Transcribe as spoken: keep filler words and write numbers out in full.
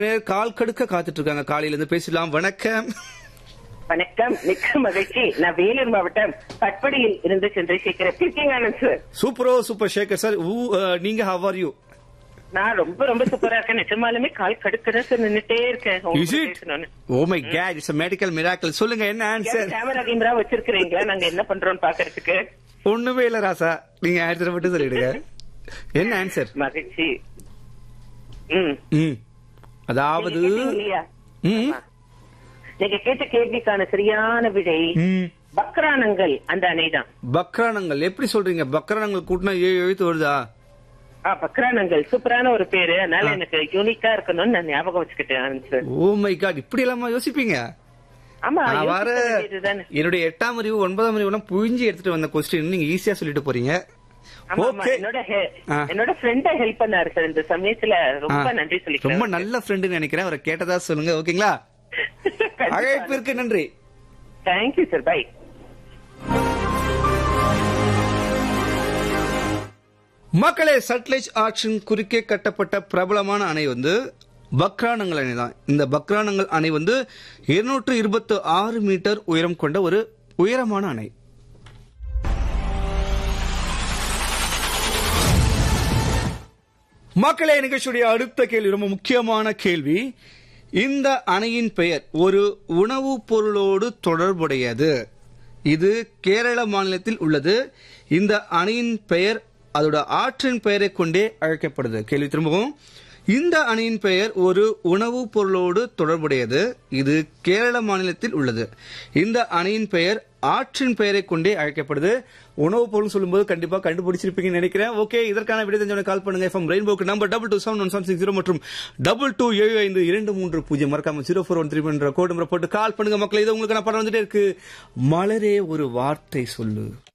கால் கடுக்க காத்துட்டு இருக்காங்க. காலையில இருந்து பேசலாம். வணக்கம். வணக்கம், மிக்க மகிழ்ச்சி. நான் வேலூர் மாவட்டம் பட்படியில் இருந்து சந்திரசேகர். இருக்கீங்க Anand sir? சூப்பரோ super Sekar sir. நீங்க ஹவ் ஆர் யூ? நான் ரொம்ப ரொம்ப சூப்பரா இருக்கேன். நிஜமாலுமே கால் கடுக்கதான் சார் நின்னுட்டே இருக்கேன். Oh my God, it's a medical miracle. சொல்லுங்க என்ன ஆன்சர்? கேமரா கேமரா வச்சிருக்கீங்களா? நாங்க என்ன பண்றோம்னு பாக்குறதுக்கு. ஒண்ணுமே இல்ல ராசா, நீங்க ஆன்சர் மட்டும் சொல்லிடுங்க. என்ன ஆன்சர்? மகிழ்ச்சி. ம் அதாவது நீங்க கேட்ட கேள்விக்கான சரியான விடை பக்ரானங்கள், அந்த அணைதான். பக்ரானங்கள் எப்படி சொல்றீங்க? பக்ரானங்கள் கூட்டினா ஏழு எழுத்து வருதா? பக்ரானங்கள் சூப்பரான ஒரு பேரு, அதனால எனக்கு யூனிக்கா இருக்கணும்னு நான் ஞாபகம் வச்சுக்கிட்டேன். ஓ மை காட், இப்படி எல்லாமா யோசிப்பீங்க? ஆமா, என்னுடைய எட்டாம் அறிவு ஒன்பதாம் அறிவு எல்லாம் புழிஞ்சு எடுத்துட்டு வந்த கொஸ்டின் நீங்க ஈஸியா சொல்லிட்டு போறீங்க. என்னோட ஃப்ரெண்ட ஹெல்ப் பண்ணாரு சார் இந்த சமயத்துல. ரொம்ப நன்றி சொல்லி. ரொம்ப நல்ல ஃப்ரெண்டு நினைக்கிறேன். அவரை கேட்டதா சொல்லுங்க. ஓகேங்களா? அழைப்பிற்கு நன்றி. Thank you sir. பை. மக்களே, சட்லெஜ் ஆற்றின் குறுக்கே கட்டப்பட்ட பிரபலமான அணை வந்து பக்ரானங்கள் அணை தான். இந்த பக்ரானங்கள் அணை வந்து இருநூற்று இருபத்தி ஆறு மீட்டர் உயரம் கொண்ட ஒரு உயரமான அணை. மக்களே, நிகழ்ச்சியுடைய அடுத்த கேள்வி ரொம்ப முக்கியமான கேள்வி. இந்த அணையின் பெயர் ஒரு உணவுப் பொருளோடு தொடர்புடையது. இது கேரள மாநிலத்தில் உள்ளது. இந்த அணையின் பெயர் அதோட ஆற்றின் பெயரை கொண்டே அழைக்கப்படுது. கேள்வி திரும்பவும். இந்த அணையின் பெயர் ஒரு உணவுப் பொருளோடு தொடர்புடையது. இது கேரள மாநிலத்தில் உள்ளது. இந்த அணையின் பெயர் ஆற்றின் பெயரை கொண்டே அழைக்கப்படுது. உணவுப் பொருள் சொல்லும்போது கண்டிப்பா கண்டுபிடிச்சிருப்பீங்கன்னு நினைக்கிறேன். ஓகே, இதற்கான விடை தெரிஞ்சவங்க கால் பண்ணுங்க. FM ரெயின்போக்கு number double two seven one seven six zero மற்றும் டபுள் டூ ஏழு ஐந்து இரண்டு மூன்று பூஜ்ஜியம் மறக்காம ஜீரோ ஃபோர் ஒன் த்ரீ என்ற கோடு நம்பர் போட்டு கால் பண்ணுங்க. மக்கள், இது உங்களுக்கு நான் படம் வந்துட்டே இருக்கு. மலரே ஒரு வார்த்தை சொல்லு.